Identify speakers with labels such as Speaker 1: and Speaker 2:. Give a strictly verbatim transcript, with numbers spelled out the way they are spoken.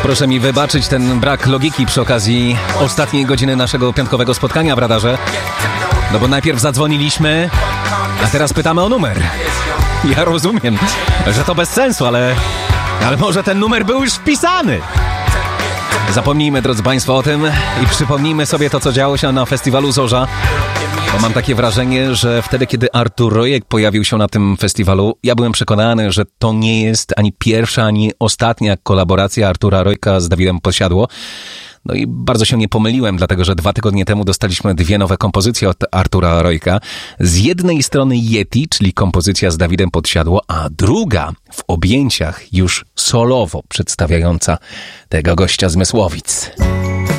Speaker 1: Proszę mi wybaczyć ten brak logiki przy okazji ostatniej godziny naszego piątkowego spotkania w radarze. No bo najpierw zadzwoniliśmy, a teraz pytamy o numer. Ja rozumiem, że to bez sensu, ale, ale może ten numer był już wpisany. Zapomnijmy, drodzy Państwo, o tym i przypomnijmy sobie to, co działo się na festiwalu Zorza. Bo mam takie wrażenie, że wtedy, kiedy Artur Rojek pojawił się na tym festiwalu, ja byłem przekonany, że to nie jest ani pierwsza, ani ostatnia kolaboracja Artura Rojka z Dawidem Podsiadło. No i bardzo się nie pomyliłem, dlatego że dwa tygodnie temu dostaliśmy dwie nowe kompozycje od Artura Rojka. Z jednej strony Yeti, czyli kompozycja z Dawidem Podsiadło, a druga w objęciach już solowo przedstawiająca tego gościa z Mysłowic.